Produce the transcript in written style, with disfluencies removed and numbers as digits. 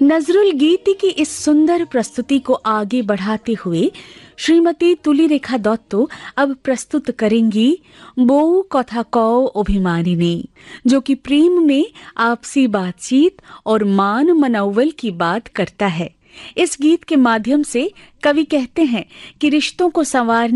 नजरुल गीति की इस सुंदर प्रस्तुति को आगे बढ़ाते हुए श्रीमती तुलिरेखा दत्त अब प्रस्तुत करेंगी बो कथा कौ अभिमानिनी, जो कि प्रेम में आपसी बातचीत और मान मनौवल की बात करता है। इस गीत के माध्यम से कवि कहते हैं कि रिश्तों को संवारने